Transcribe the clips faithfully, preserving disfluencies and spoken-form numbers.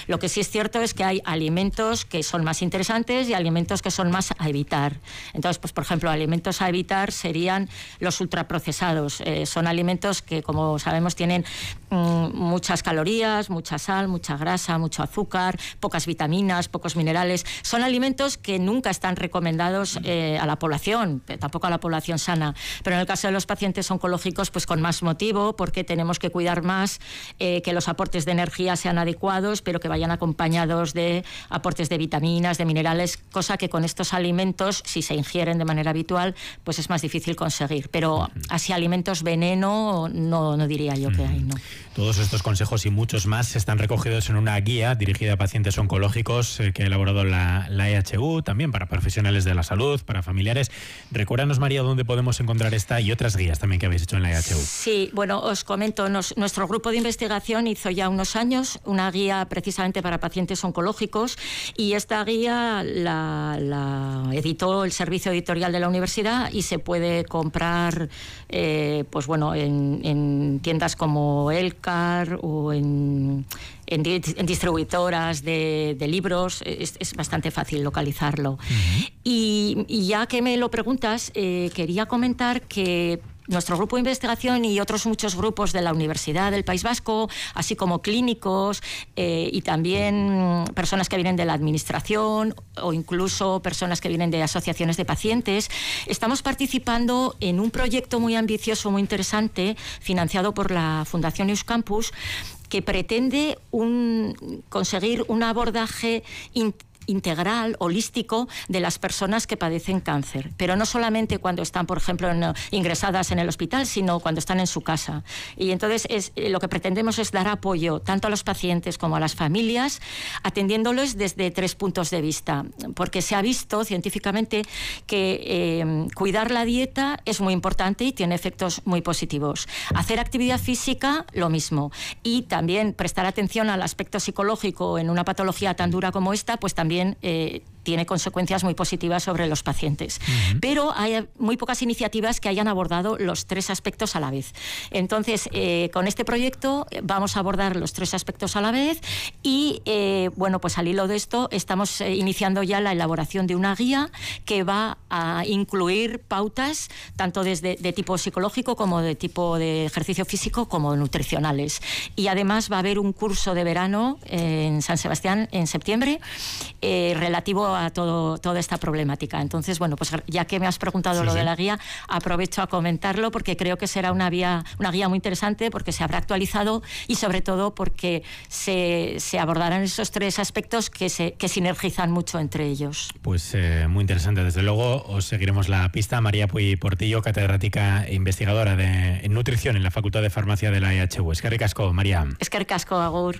Lo que sí es cierto es que hay alimentos que son más interesantes y alimentos que son más a evitar. Entonces, pues por ejemplo, alimentos a evitar serían los ultraprocesados. Eh, son alimentos que, como sabemos, tienen mmm, muchas calorías, mucha sal, mucha grasa, mucho azúcar, pocas vitaminas, pocos minerales. Son alimentos que nunca están recomendados eh, a la población, tampoco a la población sana. Pero en el caso de los pacientes oncológicos, pues con más motivo, porque tenemos que cuidar más eh, que los aportes de energía sean adecuados, pero que vayan acompañados de aportes de vitaminas, de minerales, cosa que con estos alimentos, si se ingieren de manera habitual, pues es más difícil conseguir. Pero uh-huh. así alimentos veneno, no, no diría yo uh-huh. que hay, ¿no? Todos estos consejos y muchos más están recogidos en una guía dirigida a pacientes oncológicos eh, que ha elaborado la, la E H U, también para profesionales de la salud, para familiares. Recuérdanos, María, dónde podemos encontrar esta y otras guías también que habéis hecho en la E H U. Sí, bueno, os comento, nos, nuestro grupo de investigación hizo ya unos años una guía precisamente para pacientes oncológicos, y esta guía la, la editó el servicio editorial de la universidad y se puede comprar eh, pues bueno, en, en tiendas como Elcar o en, en, di, en distribuidoras de, de libros. Es, es bastante fácil localizarlo. Uh-huh. y, y ya que me lo preguntas, eh, quería comentar que nuestro grupo de investigación y otros muchos grupos de la Universidad del País Vasco, así como clínicos eh, y también personas que vienen de la administración o incluso personas que vienen de asociaciones de pacientes, estamos participando en un proyecto muy ambicioso, muy interesante, financiado por la Fundación Euskampus, que pretende un, conseguir un abordaje integral integral, holístico, de las personas que padecen cáncer, pero no solamente cuando están, por ejemplo, en, ingresadas en el hospital, sino cuando están en su casa. Y entonces es, lo que pretendemos es dar apoyo tanto a los pacientes como a las familias, atendiéndolos desde tres puntos de vista, porque se ha visto científicamente que eh, cuidar la dieta es muy importante y tiene efectos muy positivos. Hacer actividad física, lo mismo, y también prestar atención al aspecto psicológico en una patología tan dura como esta, pues también Eh, tiene consecuencias muy positivas sobre los pacientes. Uh-huh. Pero hay muy pocas iniciativas que hayan abordado los tres aspectos a la vez. Entonces, eh, con este proyecto vamos a abordar los tres aspectos a la vez y, eh, bueno, pues al hilo de esto estamos eh, iniciando ya la elaboración de una guía que va a incluir pautas tanto desde de tipo psicológico como de tipo de ejercicio físico como nutricionales. Y además va a haber un curso de verano eh, en San Sebastián en septiembre eh, relativo a todo, toda esta problemática. Entonces, bueno, pues ya que me has preguntado sí, lo sí. de la guía, aprovecho a comentarlo porque creo que será una guía, una guía muy interesante porque se habrá actualizado y sobre todo porque se, se abordarán esos tres aspectos que, se, que sinergizan mucho entre ellos. Pues eh, muy interesante, desde luego. Os seguiremos la pista. María Puy Portillo, catedrática e investigadora de, en nutrición en la Facultad de Farmacia de la E H U. Eskerrik asko, María. Eskerrik asko, agur.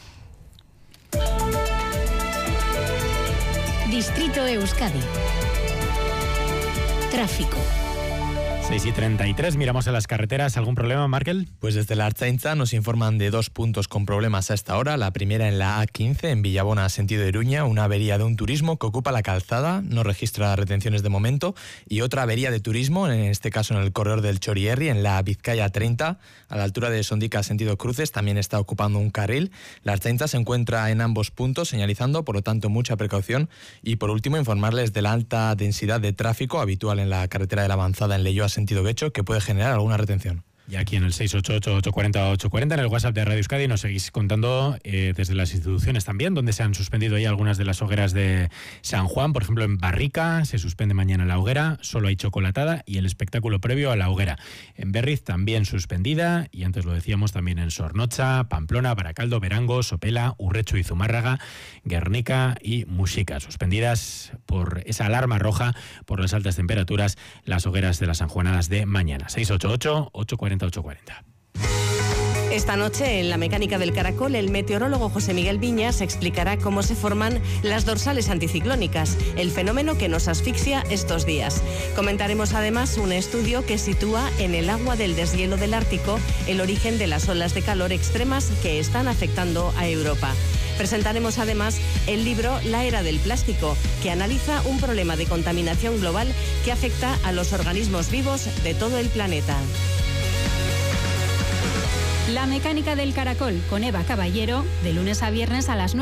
Distrito Euskadi. Tráfico. seis y treinta y tres, miramos a las carreteras. ¿Algún problema, Markel? Pues desde la Ertzaintza nos informan de dos puntos con problemas a esta hora. La primera en la A quince, en Villabona, sentido Iruña, una avería de un turismo que ocupa la calzada, no registra retenciones de momento, y otra avería de turismo, en este caso en el corredor del Chorierri, en la Vizcaya treinta, a la altura de Sondica, sentido Cruces, también está ocupando un carril. La Ertzaintza se encuentra en ambos puntos, señalizando, por lo tanto, mucha precaución. Y por último, informarles de la alta densidad de tráfico habitual en la carretera de la Avanzada, en Leioa, sentido Becho, que puede generar alguna retención. Y aquí en el seis ocho ocho, ocho cuatro cero, ocho cuatro cero, en el WhatsApp de Radio Euskadi, nos seguís contando eh, desde las instituciones también, donde se han suspendido ya algunas de las hogueras de San Juan. Por ejemplo, en Barrica se suspende mañana la hoguera, solo hay chocolatada y el espectáculo previo a la hoguera. En Berriz también suspendida, y antes lo decíamos también en Sornocha, Pamplona, Baracaldo, Verango, Sopela, Urrecho y Zumárraga, Guernica y Muxica. Suspendidas por esa alarma roja por las altas temperaturas, las hogueras de las sanjuanadas de mañana. seis ocho ocho, ocho cuatro cero, ocho cuatro cero. Esta noche, en la Mecánica del Caracol, el meteorólogo José Miguel Viñas explicará cómo se forman las dorsales anticiclónicas, el fenómeno que nos asfixia estos días. Comentaremos además un estudio que sitúa en el agua del deshielo del Ártico el origen de las olas de calor extremas que están afectando a Europa. Presentaremos además el libro La Era del Plástico, que analiza un problema de contaminación global que afecta a los organismos vivos de todo el planeta. La Mecánica del Caracol con Eva Caballero, de lunes a viernes a las nueve.